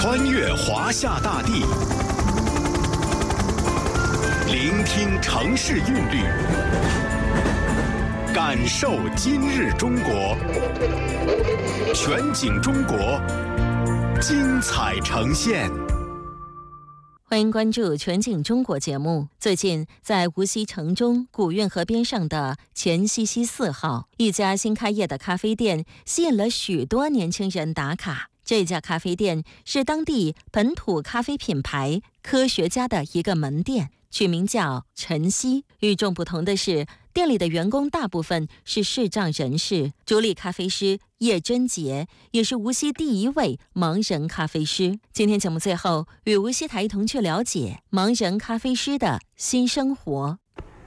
穿越华夏大地，聆听城市韵律，感受今日中国。全景中国，精彩呈现。 欢迎关注全景中国节目。最近，在无锡城中古运河边上的钱西西4号，一家新开业的咖啡店吸引了许多年轻人打卡。这家咖啡店是当地本土咖啡品牌科学家的一个门店，取名叫晨曦。与众不同的是，店里的员工大部分是视障人士。主理咖啡师叶真杰也是无锡第一位盲人咖啡师。今天节目最后，与无锡台一同去了解盲人咖啡师的新生活。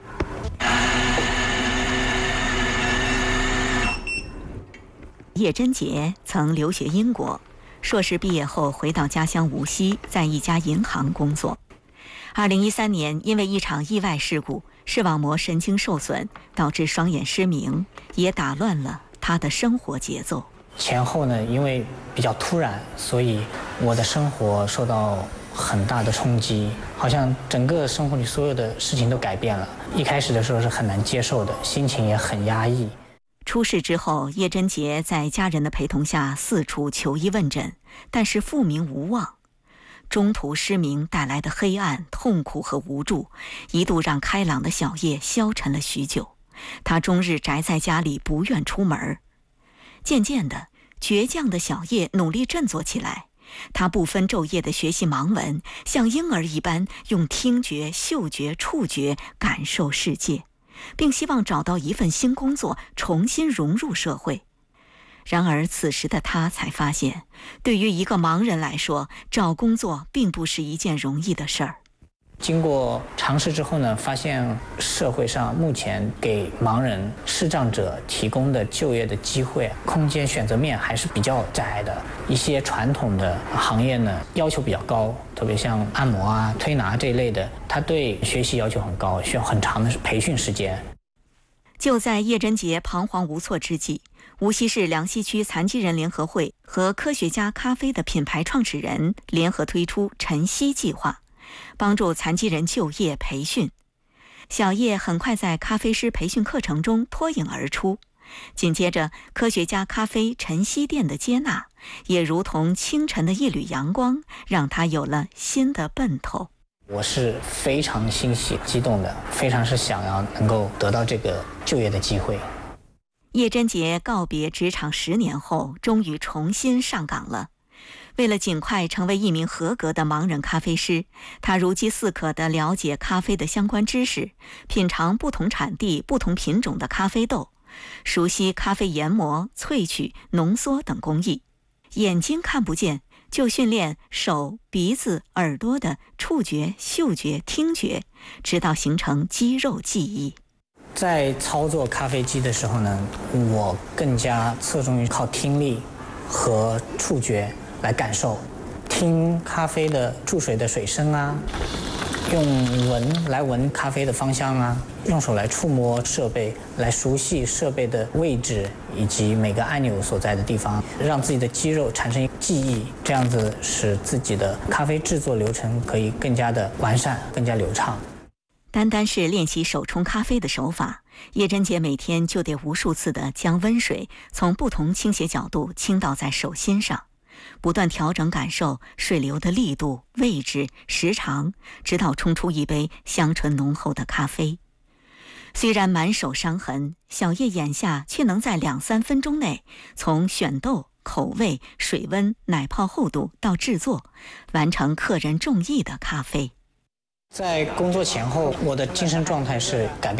叶真杰曾留学英国，硕士毕业后回到家乡无锡，在一家银行工作。2013年，因为一场意外事故，视网膜神经受损，导致双眼失明，也打乱了他的生活节奏。 前后呢，因为比较突然，所以我的生活受到很大的冲击，好像整个生活里所有的事情都改变了。一开始的时候是很难接受的，心情也很压抑。 出事之后，叶真杰在家人的陪同下四处求医问诊，但是复明无望。中途失明带来的黑暗、痛苦和无助，一度让开朗的小叶消沉了许久。他终日宅在家里，不愿出门。渐渐的，倔强的小叶努力振作起来。他不分昼夜地学习盲文，像婴儿一般用听觉、嗅觉、触觉感受世界，并希望找到一份新工作，重新融入社会。然而此时的他才发现，对于一个盲人来说，找工作并不是一件容易的事儿。 经过尝试之后呢，发现社会上目前给盲人视障者提供的就业的机会空间选择面还是比较窄的。一些传统的行业呢要求比较高，特别像按摩啊、推拿这一类的，它对学习要求很高，需要很长的培训时间。 就在叶真杰彷徨无措之际，无锡市梁溪区残疾人联合会和科学家咖啡的品牌创始人联合推出晨曦计划，帮助残疾人就业培训。小叶很快在咖啡师培训课程中脱颖而出，紧接着科学家咖啡晨曦店的接纳，也如同清晨的一缕阳光，让他有了新的奔头。 我是非常欣喜激动的，非常是想要能够得到这个就业的机会。 叶真杰告别职场10年后，终于重新上岗了。为了尽快成为一名合格的盲人咖啡师，他如饥似渴地了解咖啡的相关知识，品尝不同产地、不同品种的咖啡豆，熟悉咖啡研磨、萃取、浓缩等工艺。眼睛看不见，就训练手、鼻子、耳朵的触觉、嗅觉、听觉，直到形成肌肉记忆。 在操作咖啡机的时候呢，我更加侧重于靠听力和触觉来感受，听咖啡的注水的水声啊，用闻来闻咖啡的芳香啊，用手来触摸设备，来熟悉设备的位置以及每个按钮所在的地方，让自己的肌肉产生记忆，这样子使自己的咖啡制作流程可以更加的完善，更加流畅。 单单是练习手冲咖啡的手法，叶真杰每天就得无数次地将温水从不同倾斜角度倾倒在手心上，不断调整感受水流的力度、位置、时长，直到冲出一杯香醇浓厚的咖啡。虽然满手伤痕，小叶眼下却能在2-3分钟内，从选豆、口味、水温、奶泡厚度到制作，完成客人中意的咖啡。 在工作前后，我的精神状态是改变